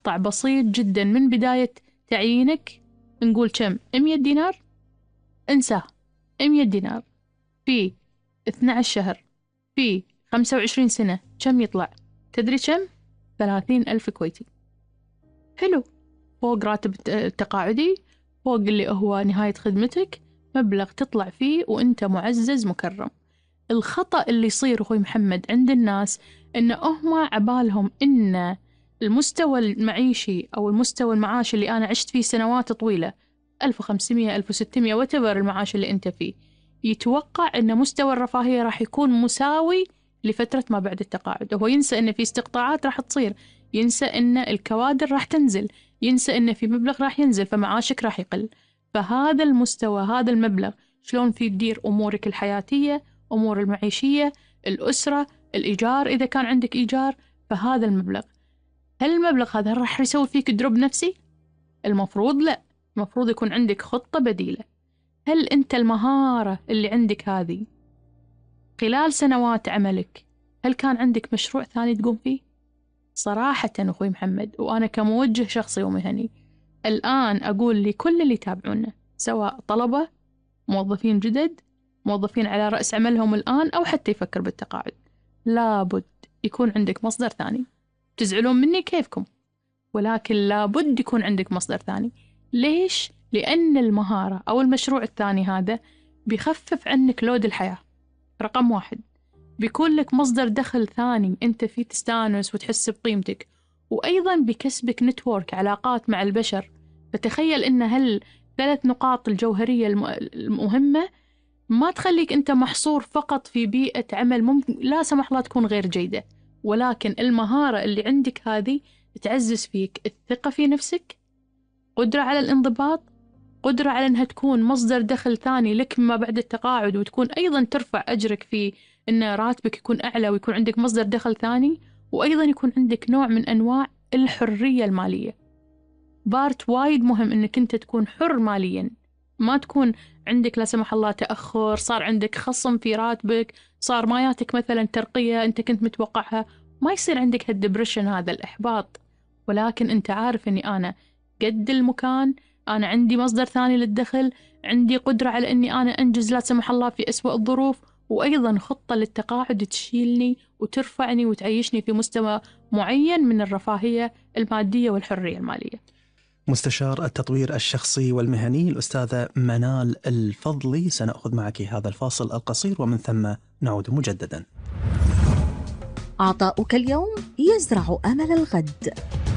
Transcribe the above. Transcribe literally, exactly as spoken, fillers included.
مقطع بسيط جدا من بداية تعيينك، نقول كم؟ مية دينار، انساه. مية دينار في اثنا عشر شهر في خمسة وعشرين سنة كم يطلع؟ تدري كم؟ ثلاثين ألف كويتي. حلو، فوق راتب التقاعدي، فوق اللي هو نهاية خدمتك، مبلغ تطلع فيه وانت معزز مكرم. الخطأ اللي يصير أخوي محمد عند الناس إن هم عبالهم إن المستوى المعيشي أو المستوى المعاش اللي أنا عشت فيه سنوات طويلة، ألف وخمسمية ألف وستمية وتبر المعاش اللي أنت فيه، يتوقع إن مستوى الرفاهية راح يكون مساوي لفترة ما بعد التقاعد. هو ينسى إن في استقطاعات راح تصير، ينسى إن الكوادر راح تنزل، ينسى إن في مبلغ راح ينزل فمعاشك راح يقل. فهذا المستوى، هذا المبلغ، شلون في تدير أمورك الحياتية، أمور المعيشية، الأسرة، الإيجار إذا كان عندك إيجار، فهذا المبلغ، هل المبلغ هذا راح يسوي فيك دروب نفسي؟ المفروض لا، المفروض يكون عندك خطة بديلة. هل أنت المهارة اللي عندك هذه خلال سنوات عملك هل كان عندك مشروع ثاني تقوم فيه؟ صراحة أخوي محمد، وأنا كموجه شخصي ومهني الآن أقول لكل اللي يتابعونا، سواء طلبة، موظفين جدد، موظفين على رأس عملهم الآن، أو حتى يفكر بالتقاعد، لابد يكون عندك مصدر ثاني. تزعلون مني كيفكم، ولكن لابد يكون عندك مصدر ثاني. ليش؟ لأن المهارة أو المشروع الثاني هذا بيخفف عنك لود الحياة، رقم واحد. بيكون لك مصدر دخل ثاني أنت فيه تستانس وتحس بقيمتك، وأيضا بكسبك نتورك، علاقات مع البشر. فتخيل أن هالثلاث نقاط الجوهرية المهمة ما تخليك أنت محصور فقط في بيئة عمل ممكن لا سمح الله تكون غير جيدة، ولكن المهارة اللي عندك هذه تعزز فيك الثقة في نفسك، قدرة على الانضباط، قدرة على أنها تكون مصدر دخل ثاني لك ما بعد التقاعد، وتكون أيضا ترفع أجرك في أن راتبك يكون أعلى ويكون عندك مصدر دخل ثاني، وأيضا يكون عندك نوع من أنواع الحرية المالية. بارت وايد مهم أنك أنت تكون حر ماليا، ما تكون عندك لا سمح الله تأخر، صار عندك خصم في راتبك، صار ما ياتك مثلا ترقية أنت كنت متوقعها، ما يصير عندك هالدبريشن هذا الإحباط، ولكن أنت عارف أني أنا قد المكان، أنا عندي مصدر ثاني للدخل، عندي قدرة على أني أنا أنجز لا سمح الله في أسوأ الظروف، وأيضا خطة للتقاعد تشيلني وترفعني وتعيشني في مستوى معين من الرفاهية المادية والحرية المالية. مستشار التطوير الشخصي والمهني الأستاذة منال الفضلي، سنأخذ معك هذا الفاصل القصير ومن ثم نعود مجددا. عطاؤك اليوم يزرع أمل الغد.